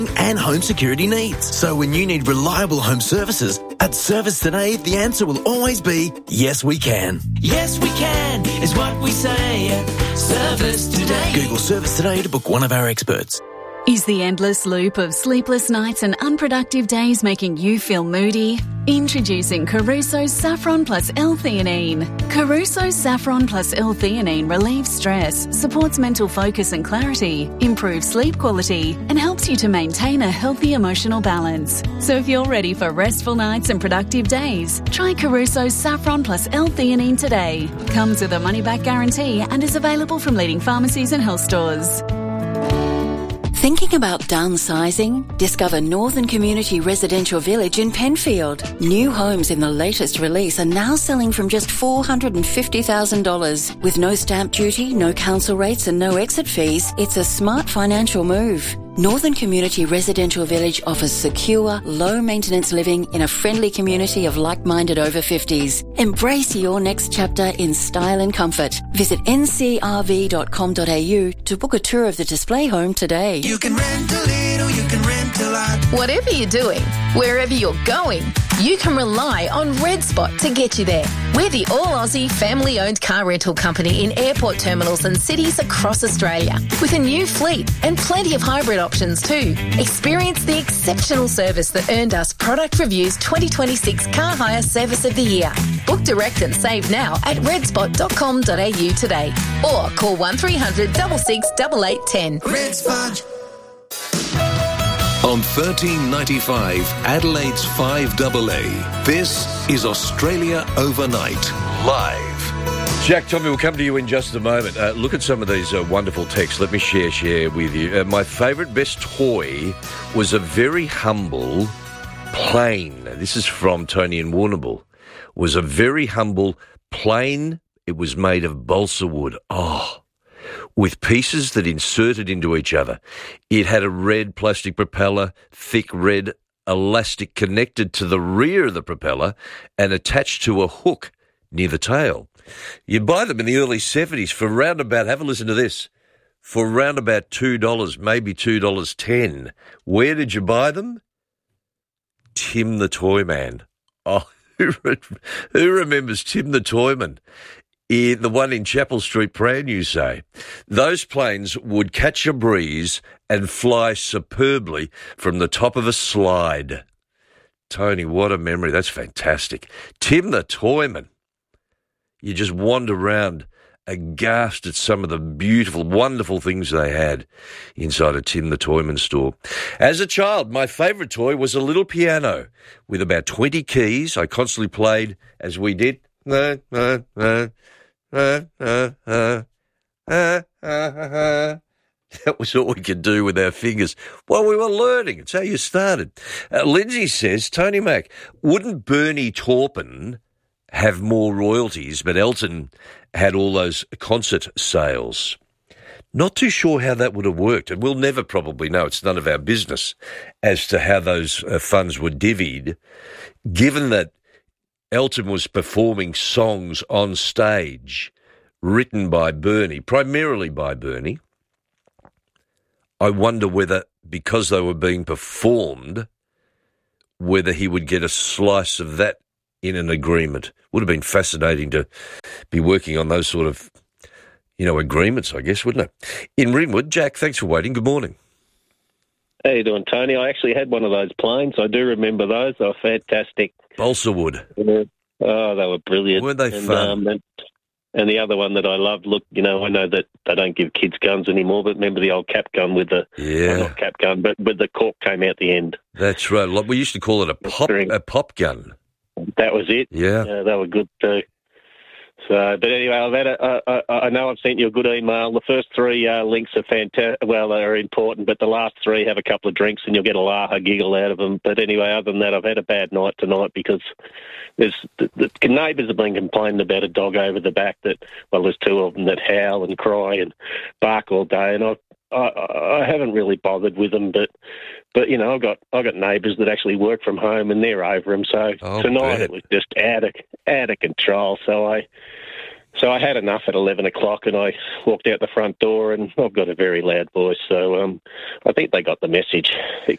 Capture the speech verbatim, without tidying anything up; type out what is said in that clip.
and home security needs. So when you need reliable home services, at Service Today, the answer will always be, yes, we can. Yes, we can, is what we say at Service Today. Google Service Today to book one of our experts. Is the endless loop of sleepless nights and unproductive days making you feel moody? Introducing Caruso's Saffron Plus L-theanine. Caruso's Saffron Plus L-theanine relieves stress, supports mental focus and clarity, improves sleep quality, and helps you to maintain a healthy emotional balance. So if you're ready for restful nights and productive days, try Caruso's Saffron Plus L-theanine today. Comes with a money-back guarantee and is available from leading pharmacies and health stores. Thinking about downsizing? Discover Northern Community Residential Village in Penfield. New homes in the latest release are now selling from just four hundred fifty thousand dollars. With no stamp duty, no council rates and no exit fees, it's a smart financial move. Northern Community Residential Village offers secure, low-maintenance living in a friendly community of like-minded over fifties. Embrace your next chapter in style and comfort. Visit n c r v dot com dot a u to book a tour of the display home today. You can rent a little, you can rent a lot. Whatever you're doing, wherever you're going, you can rely on Red Spot to get you there. We're the all-Aussie family-owned car rental company in airport terminals and cities across Australia, with a new fleet and plenty of hybrid options too. Experience the exceptional service that earned us Product Review's twenty twenty-six Car Hire Service of the Year. Book direct and save now at red spot dot com dot a u today, or call one three hundred six six eight eight one zero. Red Spot. On thirteen ninety-five, Adelaide's five A A. This is Australia Overnight, live. Jack, Tommy, we'll come to you in just a moment. Uh, look at some of these uh, wonderful texts. Let me share, share with you. Uh, my favourite best toy was a very humble plane. This is from Tony in Warrnambool. Was a very humble plane. It was made of balsa wood. Oh, with pieces that inserted into each other. It had a red plastic propeller, thick red elastic connected to the rear of the propeller and attached to a hook near the tail. You buy them in the early seventies for round about, have a listen to this, for round about two dollars, maybe two dollars ten. Where did you buy them? Tim the Toyman. Oh, who, who remembers Tim the Toyman? In the one in Chapel Street, Prahran, you say. Those planes would catch a breeze and fly superbly from the top of a slide. Tony, what a memory. That's fantastic. Tim the Toyman. You just wander around aghast at some of the beautiful, wonderful things they had inside a Tim the Toyman store. As a child, my favourite toy was a little piano with about twenty keys. I constantly played, as we did, uh, uh, uh, Uh, uh, uh, uh, uh, uh. That was all we could do with our fingers while we were learning. It's how you started. Uh, Lindsay says, Tony Mac, wouldn't Bernie Taupin have more royalties, but Elton had all those concert sales? Not too sure how that would have worked, and we'll never probably know. It's none of our business as to how those uh, funds were divvied, given that Elton was performing songs on stage written by Bernie, primarily by Bernie. I wonder whether, because they were being performed, whether he would get a slice of that in an agreement. Would have been fascinating to be working on those sort of, you know, agreements, I guess, wouldn't it? In Ringwood, Jack, thanks for waiting. Good morning. How you doing, Tony? I actually had one of those planes. I do remember those. They were fantastic. Balsa wood. Yeah. Oh, they were brilliant. Weren't they and, fun? Um, and, and the other one that I loved, look, you know, I know that they don't give kids guns anymore, but remember the old cap gun with the, yeah. well, not cap gun, but with the cork came out the end. That's right. We used to call it a pop, a pop gun. That was it. Yeah. Uh, they were good too. So, but anyway, I've had a, uh, I know I've sent you a good email. The first three uh, links are fantastic. Well, they're important, but the last three have a couple of drinks and you'll get a laugh, a giggle out of them. But anyway, other than that, I've had a bad night tonight because there's the, the neighbours have been complaining about a dog over the back that, well, there's two of them that howl and cry and bark all day, and I, I, I haven't really bothered with them, but. But, you know, I've got I've got neighbours that actually work from home and they're over them. So oh, tonight bad. It was just out of, out of control. So I So I had enough at eleven o'clock, and I walked out the front door, and I've got a very loud voice, so um, I think they got the message.